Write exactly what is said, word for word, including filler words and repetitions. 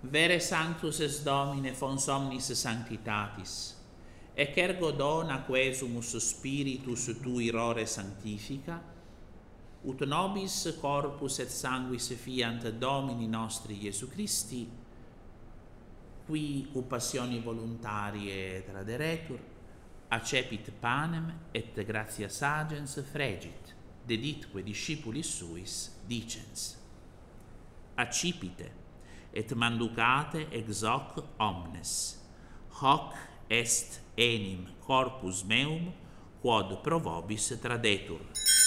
Vere sanctus es Domine fons omnis sanctitatis, ec ergo dona quesumus spiritus tui rore sanctifica, ut nobis corpus et sanguis fiant Domini nostri Iesu Christi, qui u passioni voluntarie traderetur, accepit panem et gratias agens fregit, deditque discipulis suis dicens: accipite et manducate ex hoc omnes, hoc est enim corpus meum quod pro vobis tradetur.